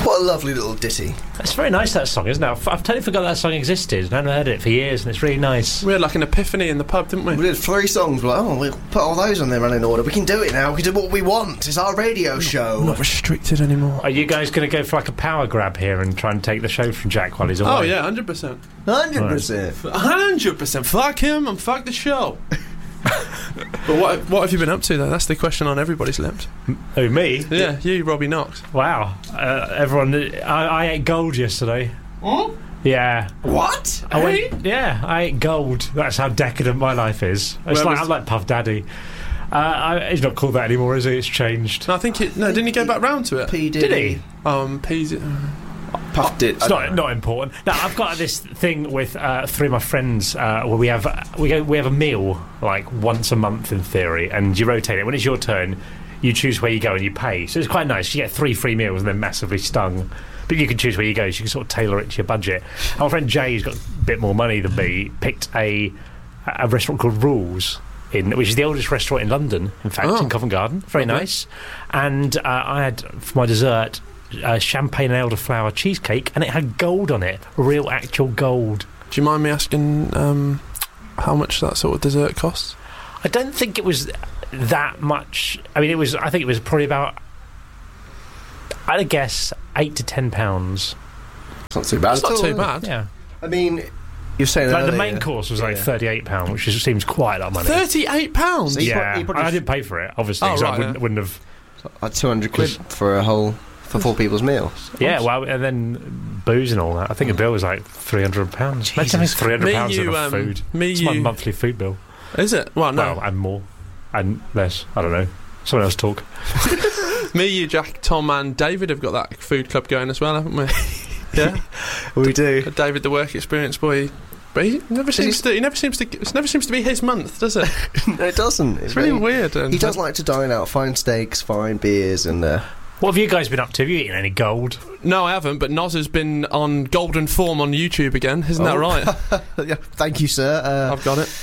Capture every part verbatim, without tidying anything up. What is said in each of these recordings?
What a lovely little ditty. It's very nice, that song, isn't it? I've, I've totally forgot that song existed. I haven't heard it for years, and it's really nice. We had like an epiphany in the pub, didn't we? We did three songs. We're like, oh, we'll put all those on their running order. We can do it now. We can do what we want. It's our radio show. We're not restricted anymore. Are you guys going to go for like a power grab here and try and take the show from Jack while he's away? Oh, yeah, one hundred percent. one hundred percent. one hundred percent. Fuck him and fuck the show. But what what have you been up to, though? That's the question on everybody's lips. Who, me? Yeah, you, Robbie Knox. Wow. Uh, everyone... I, I ate gold yesterday. Oh? Yeah. What? I went, yeah, I ate gold. That's how decadent my life is. It's Where like was- I'm like Puff Daddy. Uh, I, he's not called that anymore, is he? It's changed. No, I think it... No, didn't he go back round to it? P. Did he? Um, P's... Puffed it. It's not not important. No, I've got this thing with uh, three of my friends uh, where we have we go we have a meal like once a month in theory, and you rotate it. When it's your turn, you choose where you go and you pay. So it's quite nice. You get three free meals and they're massively stung. But you can choose where you go. So you can sort of tailor it to your budget. And my friend Jay, who's got a bit more money than me, picked a a restaurant called Rules. In, which is the oldest restaurant in London, in fact, Oh. in Covent Garden. Very Okay. nice. And uh, I had, for my dessert, uh, champagne and elderflower cheesecake, and it had gold on it. Real, actual gold. Do you mind me asking um, how much that sort of dessert costs? I don't think it was that much. I mean, it was, I think it was probably about, I'd guess, eight to ten pounds. It's not too bad. It's at not all, too is it? bad. Yeah. I mean, you're saying Like the earlier- main course was like Yeah. thirty-eight pounds, which is, seems quite a lot of money. thirty-eight pounds? So you Yeah, pro- you probably I f- didn't pay for it, obviously, Oh, 'cause I right, wouldn't, yeah. wouldn't have. Like two hundred quid for a whole for four people's meal. Yeah, well, and then booze and all that. I think a bill was like three hundred pounds. Imagine having three hundred Me, pounds you, of um, food. me, It's my you- monthly food bill. Is it? Well, no. Well, and more. And less. I don't know. Someone else talk. Me, you, Jack, Tom and David have got that food club going as well, haven't we? Yeah. We do. David, the work experience boy. But he never seems to. He never seems to. It never seems to be his month, does it? No, it doesn't. It's really weird. And He does like to dine out, fine steaks, fine beers, and uh, What have you guys been up to? Have you eaten any gold? No, I haven't. But Noz has been on Golden Form on YouTube again. Isn't that Oh. right? yeah, thank you, sir. Uh, I've got it.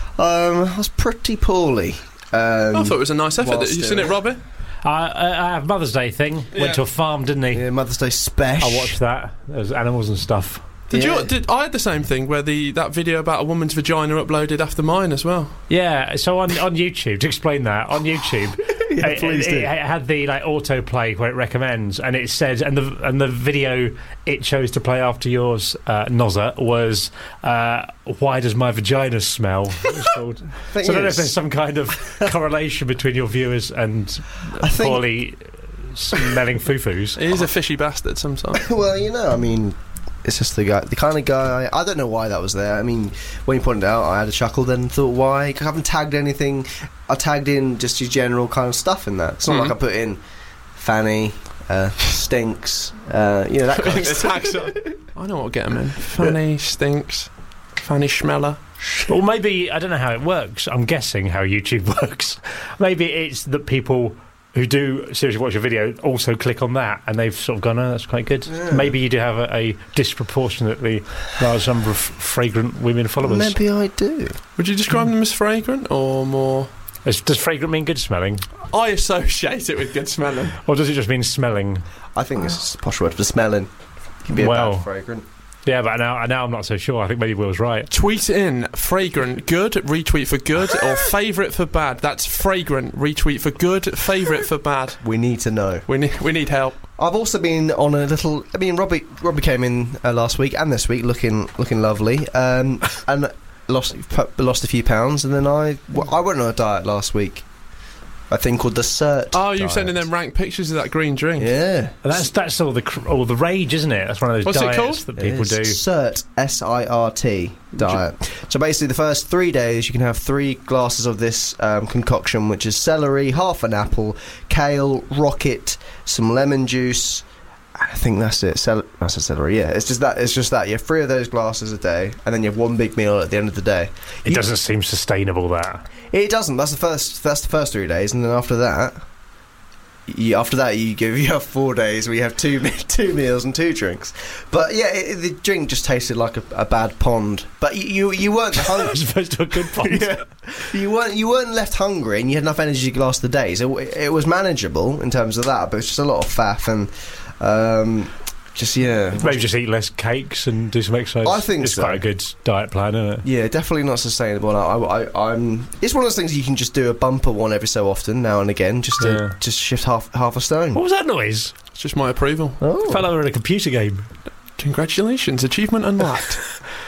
um, I was pretty poorly. Um, I thought it was a nice effort. whilst You seen doing it, Robbie? Uh, I I have Mother's Day thing. Yeah. Went to a farm, didn't he? yeah, Mother's Day special. I watched that. There was animals and stuff. Did Yeah. you? Did I had the same thing where the that video about a woman's vagina uploaded after mine as well? Yeah, so on, on YouTube, to explain that, on YouTube, Yeah, it, please it, do. it had the like autoplay where it recommends, and it said, and the and the video it chose to play after yours, uh, Nozza, was uh, "Why does my vagina smell?" It's called. So I Thing don't know if is- there's some kind of correlation between your viewers and I think- poorly smelling foo-foos. He is a fishy bastard sometimes. Well, you know, I mean, it's just the guy, the kind of guy. I don't know why that was there. I mean, when you pointed it out, I had a chuckle. Then thought, why? I haven't tagged anything. I tagged in just your general kind of stuff in that. It's not Mhm. like I put in Fanny, uh, stinks, uh, you know that kind of stuff. I know what will get him in. Fanny stinks. Fanny schmeller. Or maybe, I don't know how it works. I'm guessing how YouTube works. Maybe it's that people who do seriously watch a video also click on that, and they've sort of gone, oh, that's quite good. Yeah. Maybe you do have a, a disproportionately large number of fragrant women followers. Maybe I do. Would you describe them as fragrant or more? Is, does fragrant mean good smelling? I associate it with good smelling. Or does it just mean smelling? I think it's just a posh word for smelling. It can be a Well. bad fragrant. Yeah, but now, now I'm not so sure. I think maybe Will's right. Tweet in fragrant good, retweet for good, or favourite for bad. That's fragrant, retweet for good, favourite for bad. We need to know. We need we need help. I've also been on a little. I mean, Robbie Robbie came in uh, last week and this week, looking looking lovely, um, and lost pu- lost a few pounds. And then I well, I went on a diet last week. A thing called the Cert. Oh, you're diet. sending them rank pictures of that green drink. Yeah. And that's that's all the cr- all the rage, isn't it? That's one of those What's it diets called? that people It's do. Cert, S I R T diet. So basically, the first three days you can have three glasses of this um, concoction, which is celery, half an apple, kale, rocket, some lemon juice. I think that's it. Cel- that's a celery. Yeah, it's just that. It's just that. You have three of those glasses a day, and then you have one big meal at the end of the day. It You- doesn't seem sustainable, that. It doesn't. That's the first. That's the first three days, and then after that, you, after that you give you have four days where you have two me- two meals and two drinks. But yeah, it, the drink just tasted like a, a bad pond. But you you, you weren't hungry. As opposed to a good pond. Yeah. You weren't you weren't left hungry, and you had enough energy to last the day. So it, it was manageable in terms of that, but it's just a lot of faff and Um, just yeah, Maybe just eat less cakes and do some exercise. I think it's so. quite a good diet plan, isn't it? yeah, definitely not sustainable. I, I, I'm. It's one of those things you can just do a bumper one every so often, now and again, just to Yeah. just shift half half a stone. What was that noise? It's just my approval. Oh. Felt like we were in a computer game. Congratulations, achievement unlocked.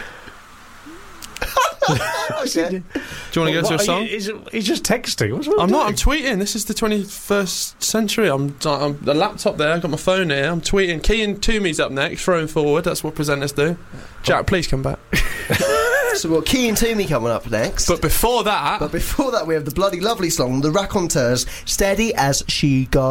Okay. Do you want to go What to a are song? you- He's, he's just texting. What's wrong I'm with not. I'm doing? tweeting. This is the twenty-first century. I'm. I'm the laptop there. I've got my phone here. I'm tweeting. Kean Toomey's up next. Throwing forward. That's what presenters do. Jack, please come back. So we've got Key and Toomey coming up next. But before that, But before that, we have the bloody lovely song, The Raconteurs, Steady as She Goes.